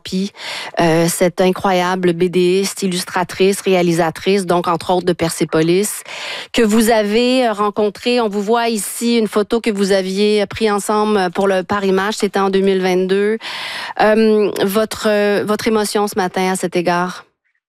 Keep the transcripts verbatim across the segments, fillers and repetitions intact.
Satrapi, euh, cette incroyable BDiste, illustratrice, réalisatrice, donc entre autres de Persépolis, que vous avez rencontrée. On vous voit ici une photo que vous aviez prise ensemble pour le Paris Match, c'était en deux mille vingt-deux. Euh, votre, votre émotion ce matin à cet égard?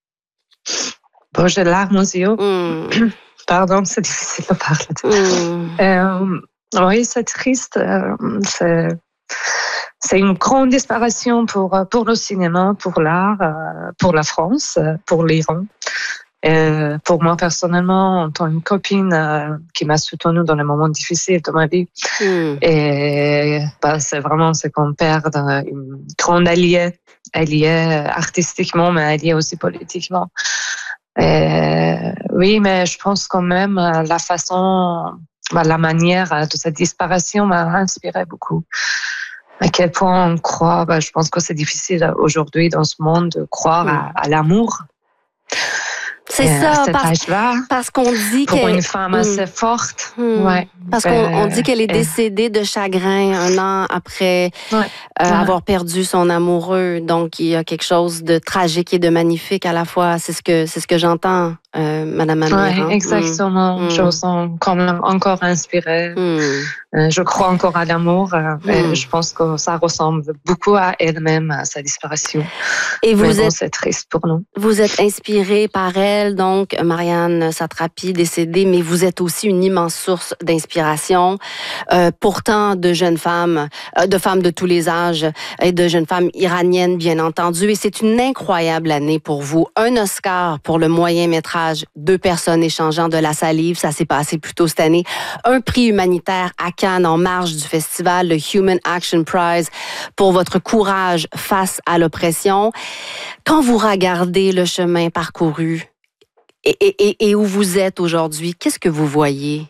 Bon, j'ai les larmes aux yeux. Mm. Pardon, c'est difficile de parler. Mm. Euh, oui, c'est triste. Euh, c'est, c'est une grande disparition pour, pour le cinéma, pour l'art, euh, pour la France, pour l'Iran. Et pour moi, personnellement, en tant que copine euh, qui m'a soutenue dans les moments difficiles de ma vie, mm. et bah, c'est vraiment c'est qu'on perd une grande alliée, alliée artistiquement, mais alliée aussi politiquement. Et, oui, mais je pense quand même la façon, la manière de cette disparition m'a inspiré beaucoup. À quel point on croit, bah, je pense que c'est difficile aujourd'hui dans ce monde de croire mm. à, à l'amour. C'est et ça, à cet parce, âge-là, parce qu'on dit pour qu'elle... une femme assez mmh. forte. Mmh. Ouais. Parce qu'on on dit qu'elle est décédée de chagrin un an après ouais. euh, ouais. avoir perdu son amoureux. Donc, il y a quelque chose de tragique et de magnifique à la fois. C'est ce que, c'est ce que j'entends, euh, Madame Amir. Oui, hein? exactement. Mmh. Je me sens quand même encore inspirée. Mmh. Euh, je crois encore à l'amour. Euh, mmh. Et je pense que ça ressemble beaucoup à elle-même, à sa disparition. Et vous Mais bon, êtes, c'est triste pour nous. Vous êtes inspirée par elle, donc Marianne Satrapi, décédée, mais vous êtes aussi une immense source d'inspiration euh, pour tant de jeunes femmes, euh, de femmes de tous les âges et de jeunes femmes iraniennes, bien entendu. Et c'est une incroyable année pour vous. Un Oscar pour le moyen métrage, deux personnes échangeant de la salive, ça s'est passé plus tôt cette année. Un prix humanitaire à Cannes en marge du festival, le Human Action Prize, pour votre courage face à l'oppression. Quand vous regardez le chemin parcouru et, et, et où vous êtes aujourd'hui, qu'est-ce que vous voyez?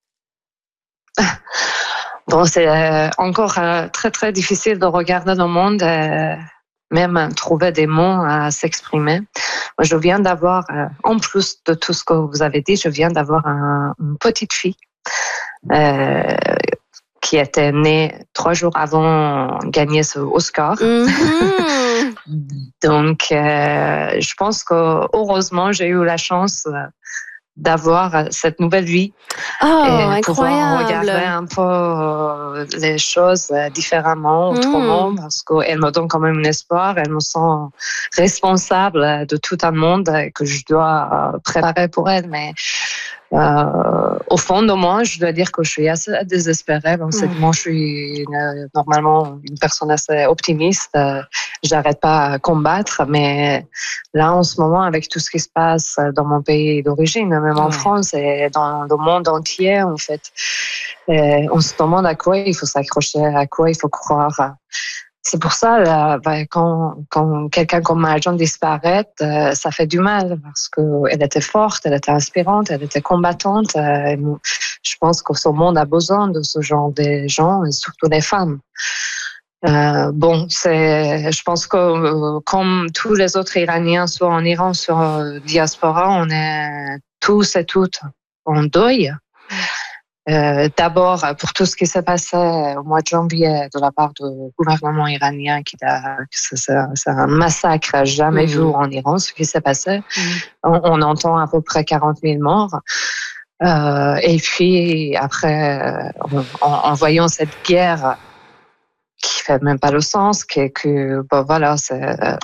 Bon, c'est euh, encore euh, très, très difficile de regarder le monde, euh, même trouver des mots à s'exprimer. Moi, je viens d'avoir, euh, en plus de tout ce que vous avez dit, je viens d'avoir un, une petite fille euh, qui était née trois jours avant de gagner ce Oscar. Mm-hmm. Donc, euh, je pense que heureusement, j'ai eu la chance d'avoir cette nouvelle vie oh, et incroyable. pouvoir regarder un peu les choses différemment, autrement, mm. parce qu'elle me donne quand même un espoir. Elle me sent responsable de tout un monde que je dois préparer pour elle, mais Euh, au fond de moi, je dois dire que je suis assez désespérée. Bon, c'est, mmh. Moi, je suis une, normalement une personne assez optimiste. Euh, j'arrête pas à combattre, mais là, en ce moment, avec tout ce qui se passe dans mon pays d'origine, même en ouais. France et dans le monde entier, en fait, et on se demande à quoi il faut s'accrocher, à quoi il faut croire. C'est pour ça, là, ben, quand, quand quelqu'un comme Marianne disparaît, euh, ça fait du mal parce qu'elle était forte, elle était inspirante, elle était combattante. Euh, je pense que ce monde a besoin de ce genre de gens et surtout des femmes. Euh, bon, c'est, je pense que euh, comme tous les autres Iraniens, soit en Iran, soit en diaspora, on est tous et toutes en deuil. Euh, d'abord, pour tout ce qui s'est passé au mois de janvier de la part du gouvernement iranien, qui a, c'est, c'est un massacre jamais mmh. vu en Iran, ce qui s'est passé. Mmh. On, on entend à peu près quarante mille morts. Euh, et puis, après, en, en voyant cette guerre qui fait même pas le sens, que, que bon, voilà, c'est...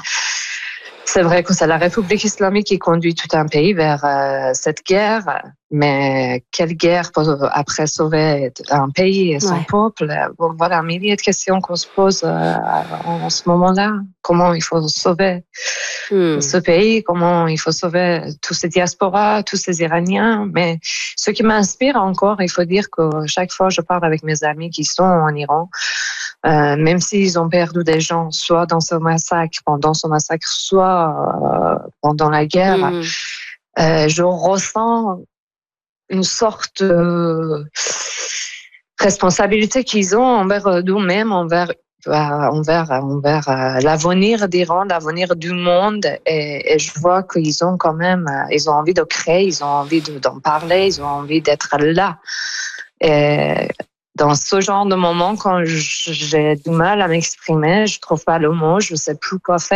C'est vrai que c'est la République islamique qui conduit tout un pays vers euh, cette guerre, mais quelle guerre pour après sauver un pays et son ouais. peuple? Bon, voilà, un millier de questions qu'on se pose euh, en, en ce moment-là. Comment il faut sauver hmm. ce pays? Comment il faut sauver tous ces diasporas, tous ces Iraniens? Mais ce qui m'inspire encore, il faut dire que chaque fois je parle avec mes amis qui sont en Iran, Euh, même s'ils ont perdu des gens, soit dans ce massacre, pendant ce massacre, soit euh, pendant la guerre, mmh. euh, je ressens une sorte de responsabilité qu'ils ont envers nous-mêmes, envers, euh, envers, envers euh, l'avenir d'Iran, l'avenir du monde. Et, et je vois qu'ils ont quand même, ils ont envie de créer, ils ont envie de, d'en parler, ils ont envie d'être là. Et dans ce genre de moment, quand j'ai du mal à m'exprimer, je trouve pas le mot, je sais plus quoi faire.